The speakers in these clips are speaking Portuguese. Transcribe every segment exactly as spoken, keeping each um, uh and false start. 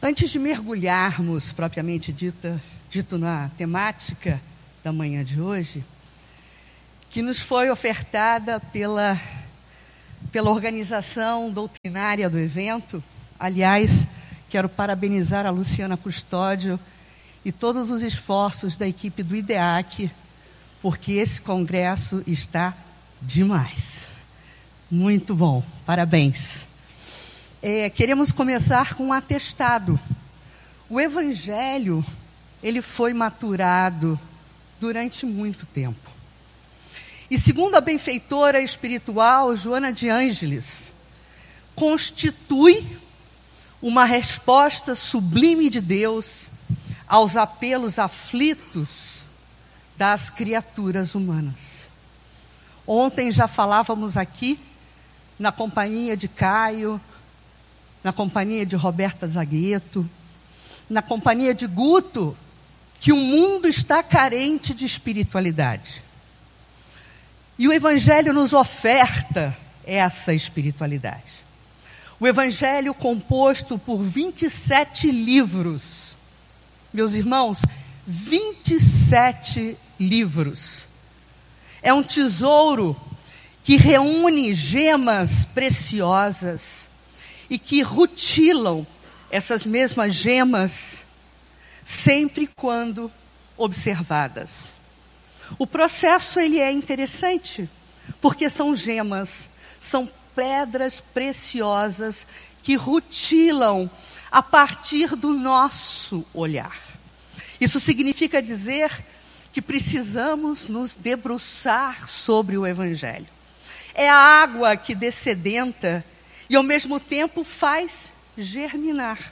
Antes de mergulharmos, propriamente dita, dito na temática da manhã de hoje, que nos foi ofertada pela, pela organização doutrinária do evento, aliás, quero parabenizar a Luciana Custódio e todos os esforços da equipe do IDEAC, porque esse congresso está demais. Muito bom, parabéns. É, queremos começar com um atestado. O Evangelho, ele foi maturado durante muito tempo. E segundo a benfeitora espiritual Joana de Ângeles, constitui uma resposta sublime de Deus aos apelos aflitos das criaturas humanas. Ontem já falávamos aqui, na companhia de Caio, na companhia de Roberta Zagueto, na companhia de Guto, que o mundo está carente de espiritualidade. E o Evangelho nos oferta essa espiritualidade. O Evangelho composto por vinte e sete livros. Meus irmãos, vinte e sete livros. É um tesouro que reúne gemas preciosas e que rutilam essas mesmas gemas sempre quando observadas. O processo ele é interessante, porque são gemas, são pedras preciosas que rutilam a partir do nosso olhar. Isso significa dizer que precisamos nos debruçar sobre o Evangelho. É a água que dessedenta e, ao mesmo tempo, faz germinar.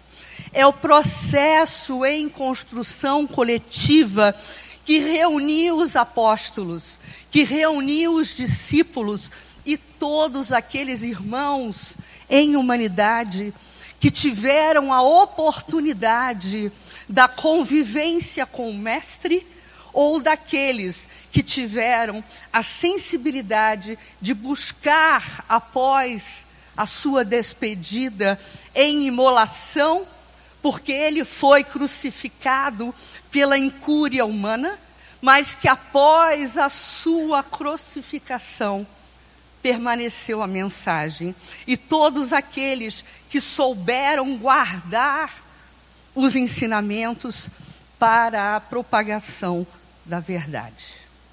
É o processo em construção coletiva que reuniu os apóstolos, que reuniu os discípulos e todos aqueles irmãos em humanidade que tiveram a oportunidade da convivência com o Mestre, ou daqueles que tiveram a sensibilidade de buscar, após a sua despedida, em imolação, porque ele foi crucificado pela incúria humana, mas que após a sua crucificação permaneceu a mensagem. E todos aqueles que souberam guardar os ensinamentos para a propagação da verdade.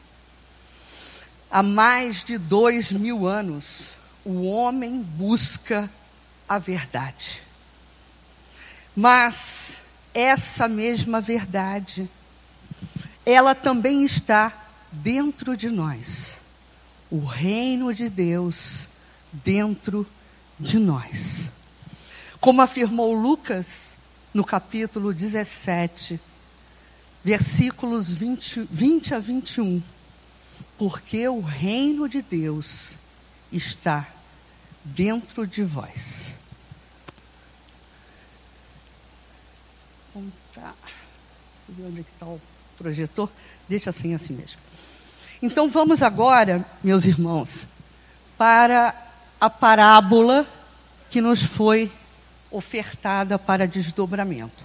Há mais de dois mil anos, o homem busca a verdade. Mas essa mesma verdade, ela também está dentro de nós. O reino de Deus dentro de nós. Como afirmou Lucas, no capítulo dezessete, versículos vinte, vinte a vinte e um, porque o reino de Deus está dentro de vós. Vamos tá. Deixa eu ver onde é que está o projetor. Deixa assim, assim mesmo. Então vamos agora, meus irmãos, para a parábola que nos foi ofertada para desdobramento.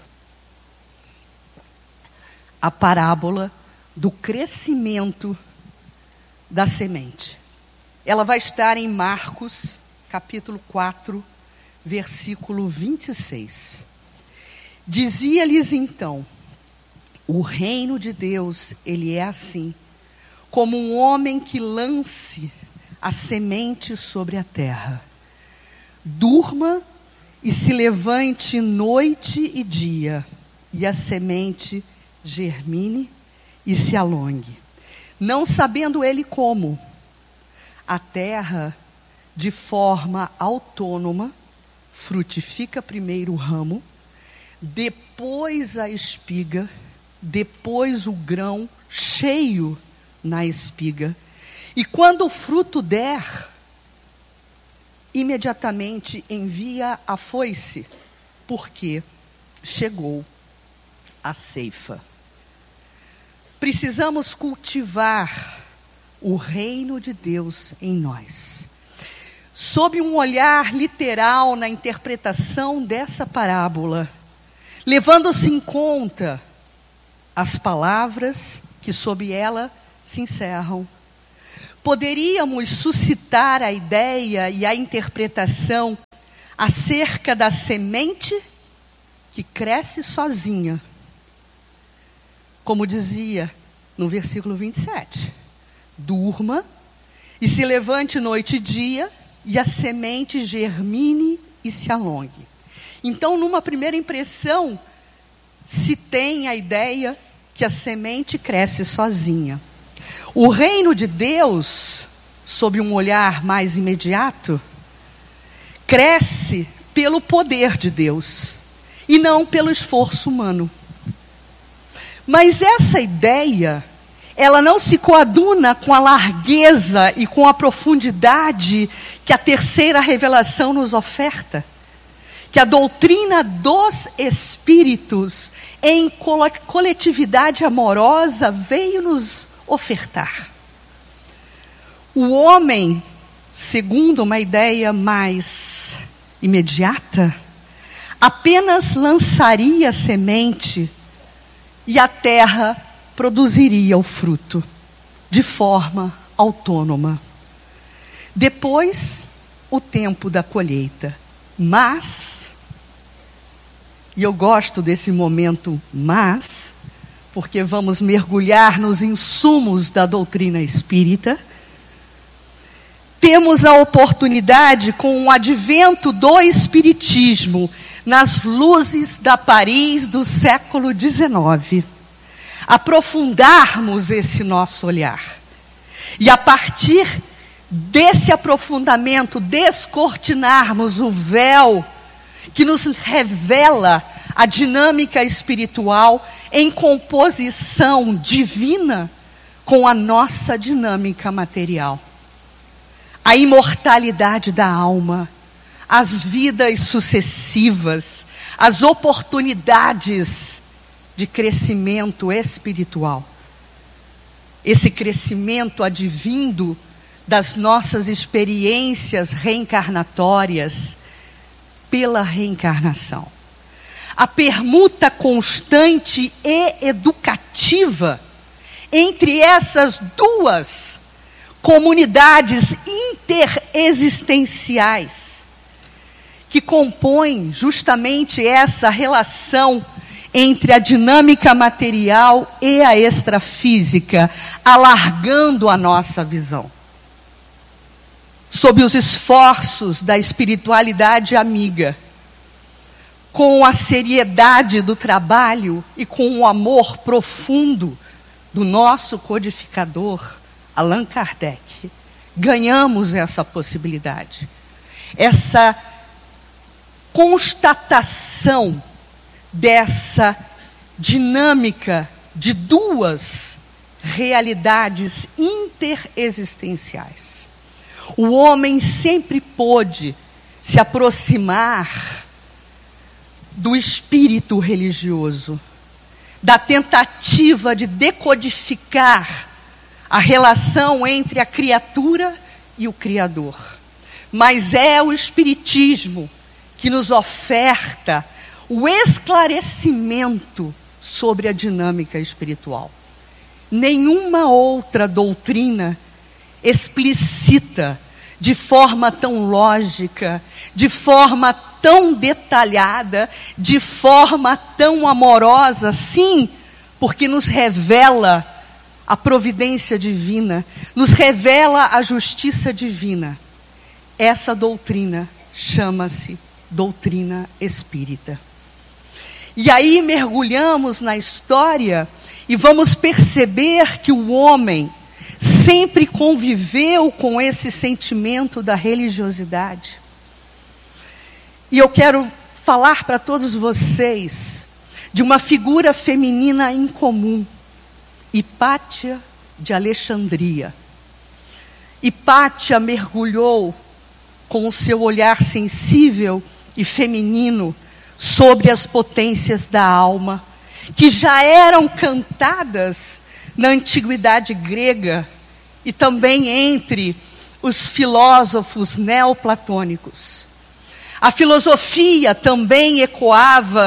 A parábola do crescimento da semente. Ela vai estar em Marcos, capítulo quatro, versículo vinte e seis. Dizia-lhes então: o reino de Deus, ele é assim, como um homem que lance a semente sobre a terra. Durma e se levante noite e dia, e a semente germine e se alongue, não sabendo ele como. A terra, de forma autônoma, frutifica primeiro o ramo, depois a espiga, depois o grão cheio na espiga. E quando o fruto der, imediatamente envia a foice, porque chegou a ceifa. Precisamos cultivar o reino de Deus em nós. Sob um olhar literal na interpretação dessa parábola, levando-se em conta as palavras que sob ela se encerram, poderíamos suscitar a ideia e a interpretação acerca da semente que cresce sozinha. Como dizia no versículo vinte e sete, durma e se levante noite e dia, e a semente germine e se alongue. Então, numa primeira impressão, se tem a ideia que a semente cresce sozinha. O reino de Deus, sob um olhar mais imediato, cresce pelo poder de Deus e não pelo esforço humano. Mas essa ideia, ela não se coaduna com a largueza e com a profundidade que a terceira revelação nos oferta, que a doutrina dos Espíritos em coletividade amorosa veio nos ofertar. O homem, segundo uma ideia mais imediata, apenas lançaria a semente e a terra produziria o fruto de forma autônoma. Depois, o tempo da colheita. Mas, e eu gosto desse momento mas, porque vamos mergulhar nos insumos da doutrina espírita, temos a oportunidade, com o advento do espiritismo, nas luzes da Paris do século dezenove, aprofundarmos esse nosso olhar. E a partir desse aprofundamento, descortinarmos o véu que nos revela a dinâmica espiritual em composição divina com a nossa dinâmica material. A imortalidade da alma, as vidas sucessivas, as oportunidades de crescimento espiritual. Esse crescimento advindo das nossas experiências reencarnatórias pela reencarnação. A permuta constante e educativa entre essas duas comunidades interexistenciais que compõem justamente essa relação entre a dinâmica material e a extrafísica, alargando a nossa visão. Sob os esforços da espiritualidade amiga, com a seriedade do trabalho e com o amor profundo do nosso codificador, Allan Kardec, ganhamos essa possibilidade, essa constatação dessa dinâmica de duas realidades interexistenciais. O homem sempre pôde se aproximar do espírito religioso, da tentativa de decodificar a relação entre a criatura e o Criador. Mas é o Espiritismo que nos oferta o esclarecimento sobre a dinâmica espiritual. Nenhuma outra doutrina explicita de forma tão lógica, de forma tão detalhada, de forma tão amorosa, sim, porque nos revela a providência divina, nos revela a justiça divina. Essa doutrina chama-se doutrina espírita. E aí mergulhamos na história e vamos perceber que o homem sempre conviveu com esse sentimento da religiosidade. E eu quero falar para todos vocês de uma figura feminina incomum, Hipátia de Alexandria. Hipátia mergulhou com o seu olhar sensível e feminino sobre as potências da alma, que já eram cantadas na antiguidade grega e também entre os filósofos neoplatônicos. A filosofia também ecoava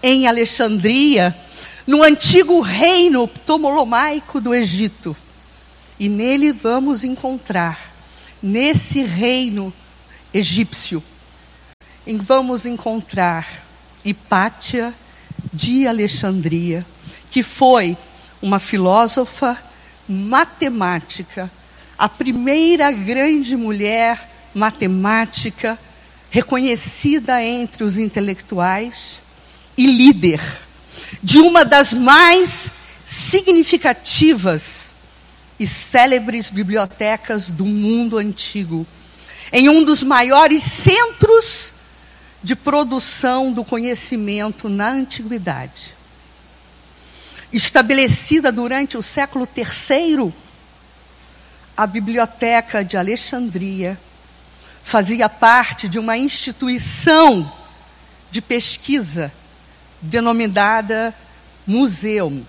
em Alexandria, no antigo reino ptolomaico do Egito. E nele vamos encontrar, nesse reino egípcio, vamos encontrar Hipátia de Alexandria, que foi uma filósofa matemática, a primeira grande mulher matemática reconhecida entre os intelectuais e líder de uma das mais significativas e célebres bibliotecas do mundo antigo, em um dos maiores centros de produção do conhecimento na antiguidade. Estabelecida durante o século terceiro, a Biblioteca de Alexandria fazia parte de uma instituição de pesquisa denominada Museum.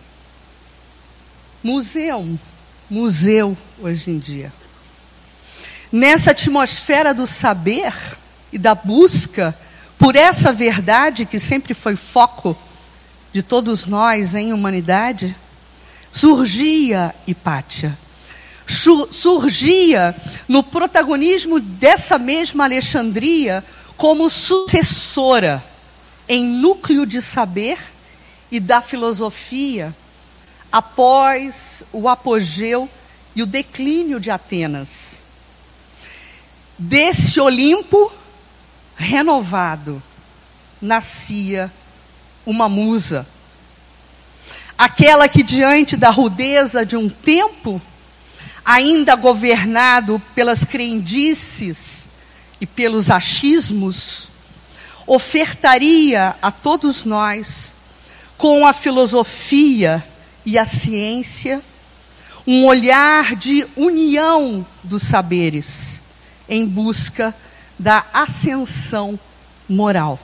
Museum, museu hoje em dia. Nessa atmosfera do saber e da busca por essa verdade que sempre foi foco de todos nós em humanidade, surgia Hipátia. Surgia no protagonismo dessa mesma Alexandria como sucessora em núcleo de saber e da filosofia após o apogeu e o declínio de Atenas. Desse Olimpo renovado nascia uma musa, aquela que diante da rudeza de um tempo ainda governado pelas crendices e pelos achismos, ofertaria a todos nós, com a filosofia e a ciência, um olhar de união dos saberes, em busca da ascensão moral.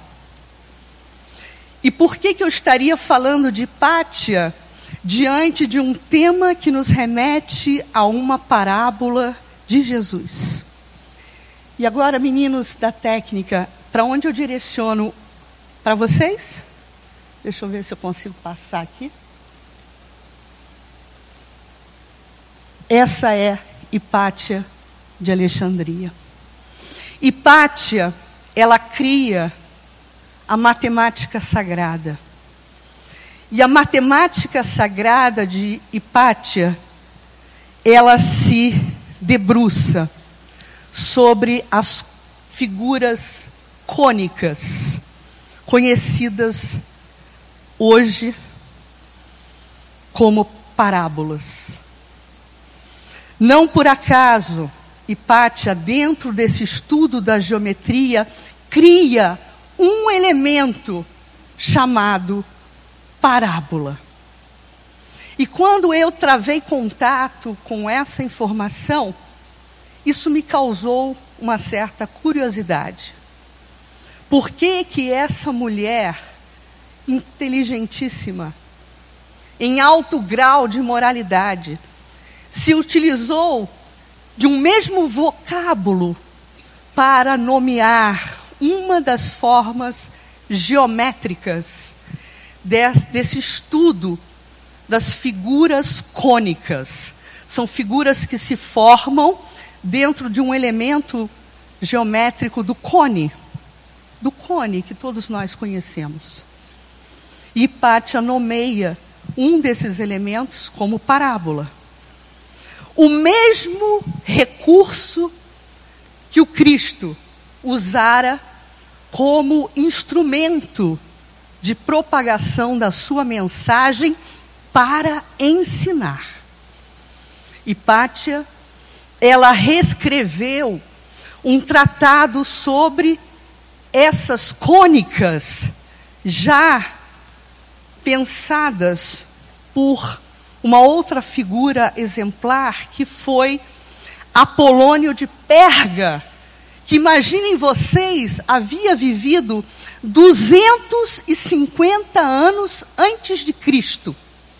E por que que eu estaria falando de Hipátia diante de um tema que nos remete a uma parábola de Jesus? E agora, meninos da técnica, para onde eu direciono? Para vocês? Deixa eu ver se eu consigo passar aqui. Essa é Hipátia de Alexandria. Hipátia, ela cria a matemática sagrada. E a matemática sagrada de Hipátia, ela se debruça sobre as figuras cônicas, conhecidas hoje como parábolas. Não por acaso, Hipátia, dentro desse estudo da geometria, cria um elemento chamado parábola. E quando eu travei contato com essa informação, isso me causou uma certa curiosidade. Por que que essa mulher inteligentíssima, em alto grau de moralidade, se utilizou de um mesmo vocábulo para nomear uma das formas geométricas desse, desse estudo das figuras cônicas? São figuras que se formam dentro de um elemento geométrico do cone, do cone que todos nós conhecemos. E Hipátia nomeia um desses elementos como parábola. O mesmo recurso que o Cristo usara como instrumento de propagação da sua mensagem para ensinar. Hipátia, ela reescreveu um tratado sobre essas cônicas já pensadas por uma outra figura exemplar, que foi Apolônio de Perga, que, imaginem vocês, havia vivido duzentos e cinquenta anos antes de Cristo.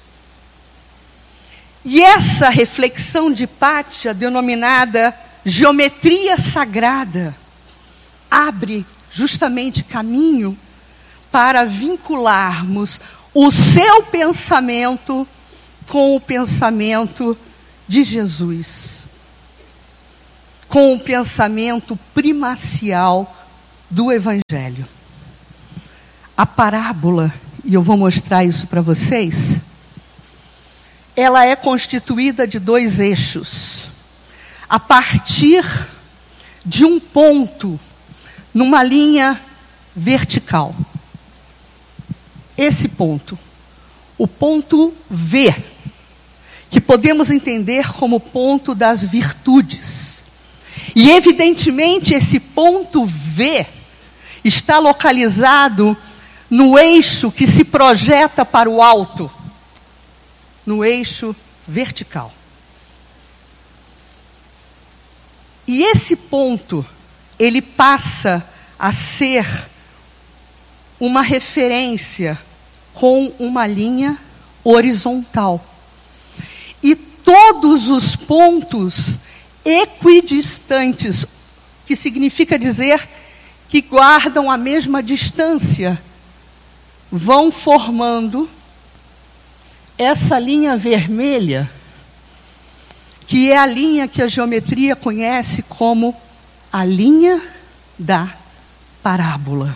E essa reflexão de Hipátia, denominada geometria sagrada, abre justamente caminho para vincularmos o seu pensamento com o pensamento de Jesus, com o pensamento primacial do Evangelho. A parábola, e eu vou mostrar isso para vocês, ela é constituída de dois eixos. A partir de um ponto, numa linha vertical. Esse ponto, o ponto V, que podemos entender como ponto das virtudes. E evidentemente esse ponto V está localizado no eixo que se projeta para o alto, no eixo vertical. E esse ponto, ele passa a ser uma referência com uma linha horizontal. E todos os pontos equidistantes, que significa dizer que guardam a mesma distância, vão formando essa linha vermelha, que é a linha que a geometria conhece como a linha da parábola.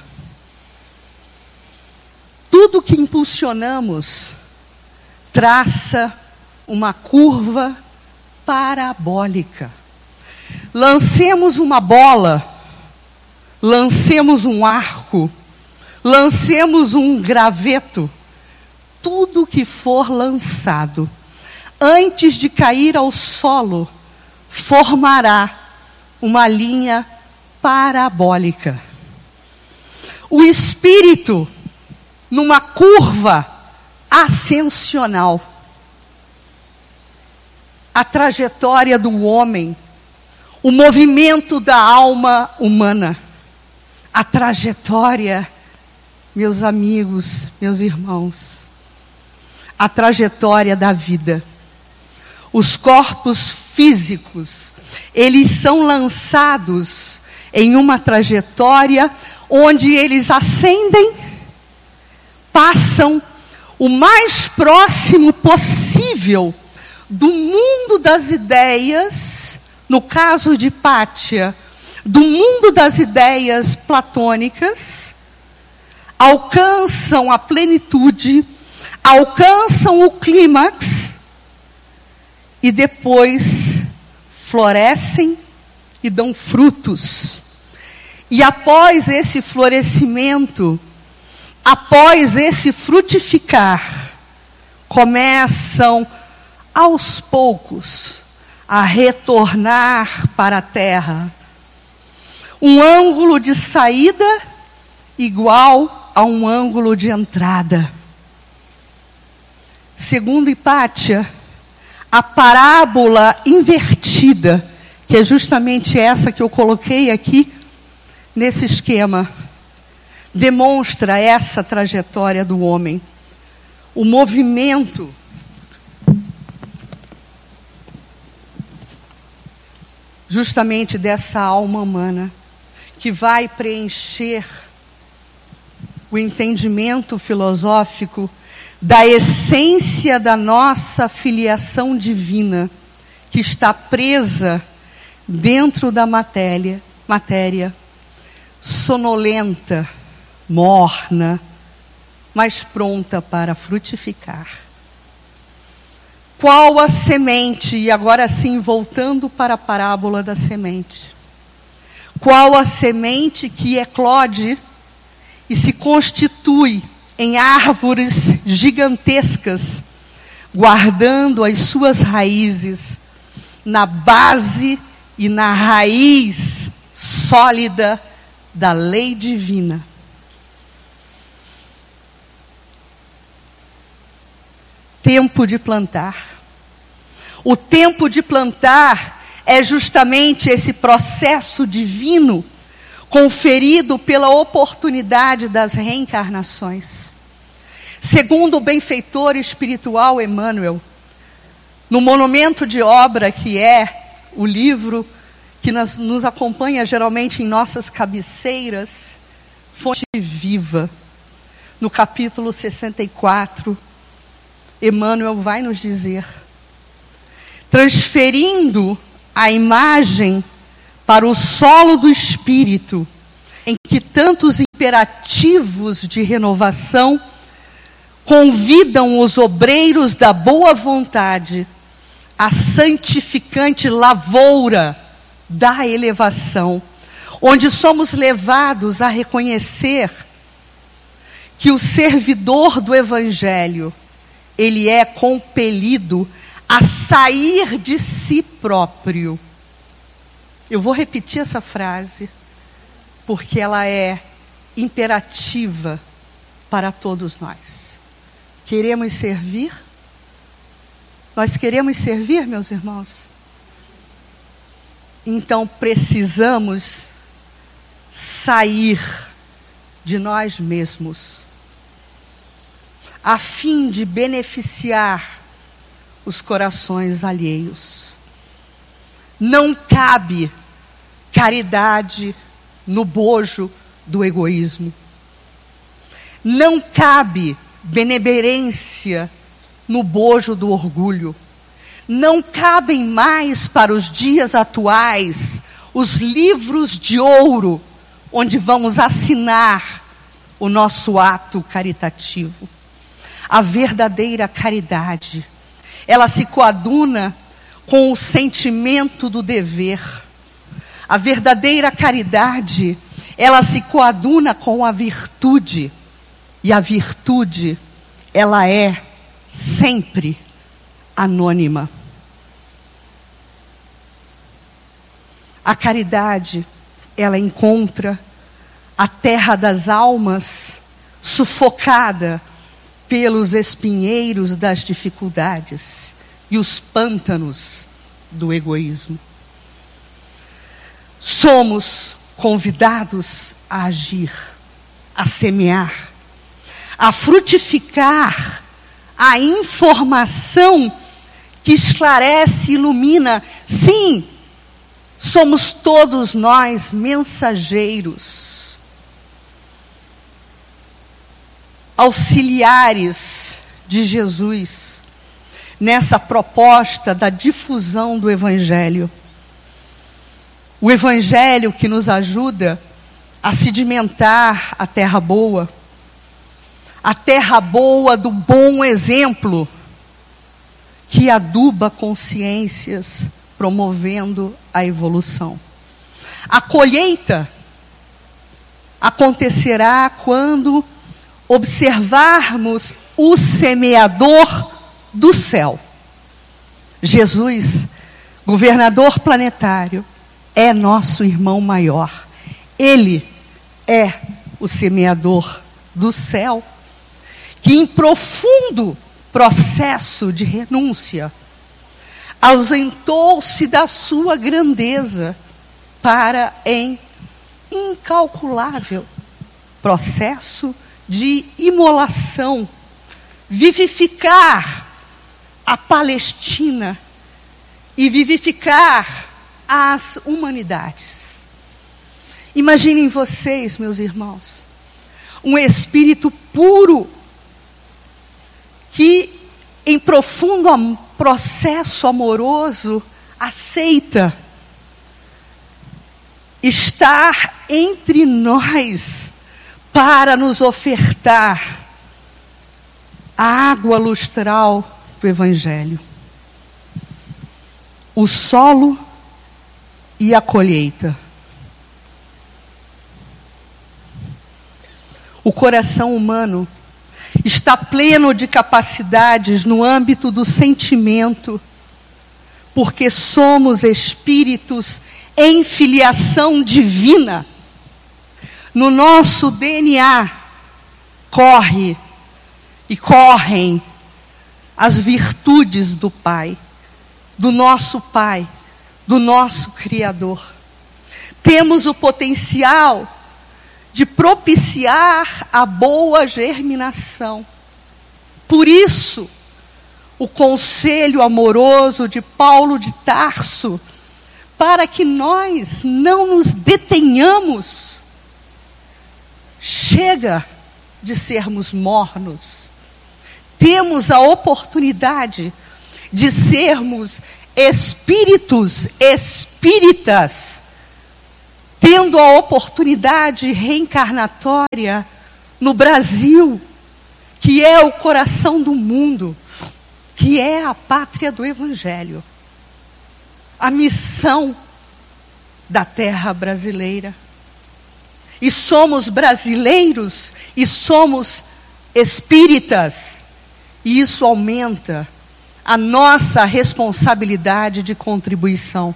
Tudo que impulsionamos traça uma curva parabólica. Lancemos uma bola, lancemos um arco, lancemos um graveto, tudo que for lançado, antes de cair ao solo, formará uma linha parabólica. O espírito, numa curva ascensional. A trajetória do homem, o movimento da alma humana, a trajetória, meus amigos, meus irmãos, a trajetória da vida. Os corpos físicos, eles são lançados em uma trajetória onde eles ascendem, passam o mais próximo possível do mundo das ideias, no caso de Pátia, do mundo das ideias platônicas, alcançam a plenitude, alcançam o clímax e depois florescem e dão frutos. E após esse florescimento, após esse frutificar, começam aos poucos a retornar para a terra. Um ângulo de saída igual a um ângulo de entrada. Segundo Hipátia, a parábola invertida, que é justamente essa que eu coloquei aqui nesse esquema, demonstra essa trajetória do homem. O movimento justamente dessa alma humana, que vai preencher o entendimento filosófico da essência da nossa filiação divina, que está presa dentro da matéria, matéria sonolenta, morna, mas pronta para frutificar. Qual a semente, e agora sim voltando para a parábola da semente, qual a semente que eclode e se constitui em árvores gigantescas, guardando as suas raízes na base e na raiz sólida da lei divina. Tempo de plantar. O tempo de plantar é justamente esse processo divino conferido pela oportunidade das reencarnações. Segundo o benfeitor espiritual Emmanuel, no monumento de obra que é o livro que nos, nos acompanha geralmente em nossas cabeceiras, Fonte Viva, no capítulo sessenta e quatro, Emmanuel vai nos dizer, transferindo a imagem para o solo do espírito, em que tantos imperativos de renovação convidam os obreiros da boa vontade à santificante lavoura da elevação, onde somos levados a reconhecer que o servidor do Evangelho, ele é compelido a sair de si próprio. Eu vou repetir essa frase, porque ela é imperativa para todos nós. Queremos servir? Nós queremos servir, meus irmãos? Então precisamos sair de nós mesmos, a fim de beneficiar os corações alheios. Não cabe caridade no bojo do egoísmo. Não cabe benemerência no bojo do orgulho. Não cabem mais para os dias atuais os livros de ouro onde vamos assinar o nosso ato caritativo. A verdadeira caridade, ela se coaduna com o sentimento do dever. A verdadeira caridade, ela se coaduna com a virtude. E a virtude, ela é sempre anônima. A caridade, ela encontra a terra das almas sufocada pelos espinheiros das dificuldades e os pântanos do egoísmo. Somos convidados a agir, a semear, a frutificar a informação que esclarece e ilumina. Sim, somos todos nós mensageiros, auxiliares de Jesus nessa proposta da difusão do Evangelho. O Evangelho que nos ajuda a sedimentar a terra boa, a terra boa do bom exemplo, que aduba consciências, promovendo a evolução. A colheita acontecerá quando observarmos o semeador do céu. Jesus, governador planetário, é nosso irmão maior. Ele é o semeador do céu, que em profundo processo de renúncia ausentou-se da sua grandeza para, em incalculável processo de imolação, vivificar a Palestina e vivificar as humanidades. Imaginem vocês, meus irmãos, um espírito puro que, em profundo am- processo amoroso, aceita estar entre nós para nos ofertar a água lustral do Evangelho, o solo e a colheita. O coração humano está pleno de capacidades no âmbito do sentimento, porque somos espíritos em filiação divina. No nosso D N A corre e correm as virtudes do Pai, do nosso Pai, do nosso Criador. Temos o potencial de propiciar a boa germinação. Por isso, o conselho amoroso de Paulo de Tarso, para que nós não nos detenhamos. Chega de sermos mornos. Temos a oportunidade de sermos espíritos espíritas, tendo a oportunidade reencarnatória no Brasil, que é o coração do mundo, que é a pátria do Evangelho, a missão da terra brasileira. E somos brasileiros e somos espíritas, e isso aumenta a nossa responsabilidade de contribuição.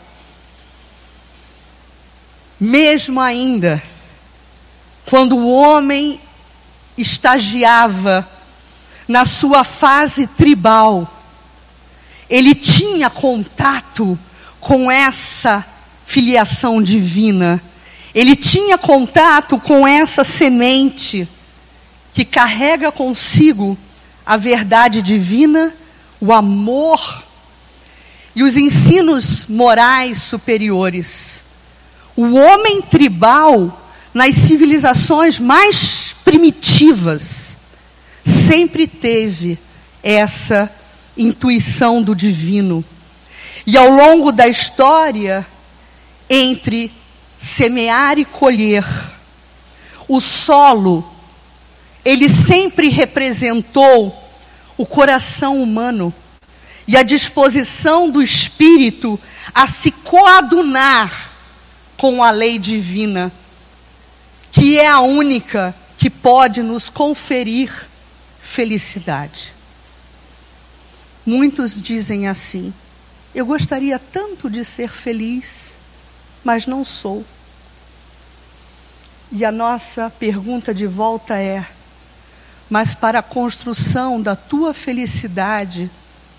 Mesmo ainda, quando o homem estagiava na sua fase tribal, ele tinha contato com essa filiação divina. Ele tinha contato com essa semente que carrega consigo a verdade divina, o amor e os ensinos morais superiores. O homem tribal, nas civilizações mais primitivas, sempre teve essa intuição do divino. E ao longo da história, entre semear e colher, o solo, ele sempre representou o coração humano e a disposição do espírito a se coadunar com a lei divina, que é a única que pode nos conferir felicidade. Muitos dizem assim: eu gostaria tanto de ser feliz, mas não sou. E a nossa pergunta de volta é: mas para a construção da tua felicidade,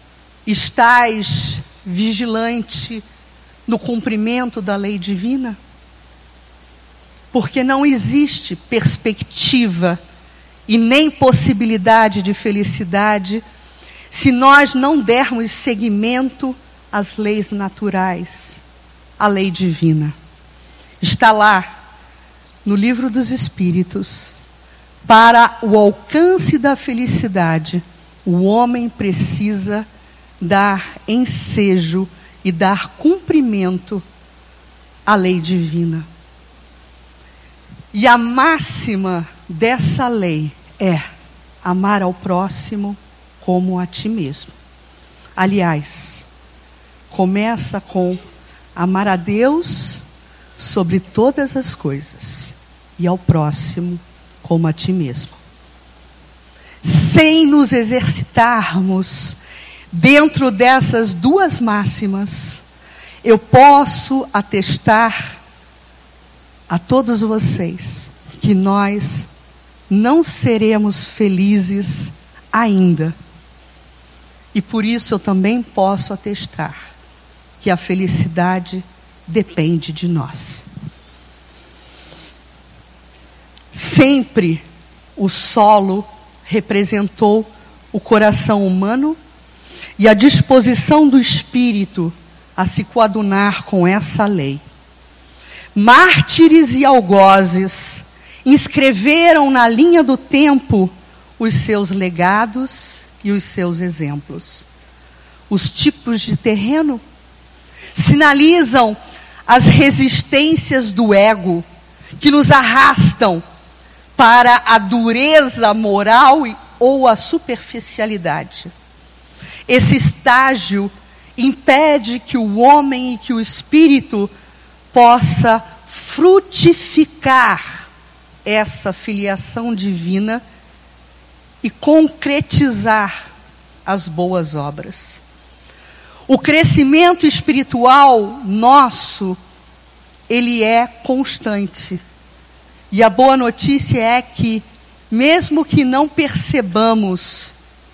estás vigilante no cumprimento da lei divina? Porque não existe perspectiva e nem possibilidade de felicidade se nós não dermos seguimento às leis naturais, à lei divina. Está lá no Livro dos Espíritos: para o alcance da felicidade, o homem precisa dar ensejo e dar cumprimento à lei divina. E a máxima dessa lei é amar ao próximo como a ti mesmo. Aliás, começa com amar a Deus sobre todas as coisas e ao próximo como a ti mesmo. Sem nos exercitarmos dentro dessas duas máximas, eu posso atestar a todos vocês que nós não seremos felizes ainda. E por isso eu também posso atestar que a felicidade depende de nós. Sempre o solo representou o coração humano e a disposição do espírito a se coadunar com essa lei. Mártires e algozes inscreveram na linha do tempo os seus legados e os seus exemplos. Os tipos de terreno sinalizam as resistências do ego que nos arrastam para a dureza moral ou a superficialidade. Esse estágio impede que o homem e que o espírito possa frutificar essa filiação divina e concretizar as boas obras. O crescimento espiritual nosso, ele é constante. E a boa notícia é que, mesmo que não percebamos,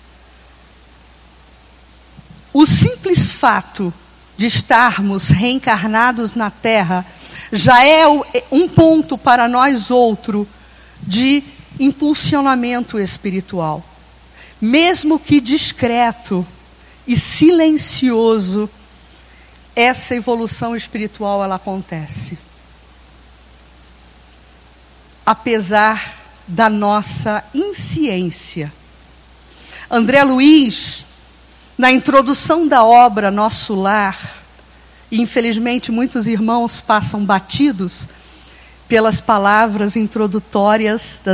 o simples fato de estarmos reencarnados na Terra já é um ponto para nós outro de impulsionamento espiritual. Mesmo que discreto e silencioso, essa evolução espiritual ela acontece. Apesar da nossa insciência. André Luiz, na introdução da obra Nosso Lar, e infelizmente muitos irmãos passam batidos pelas palavras introdutórias das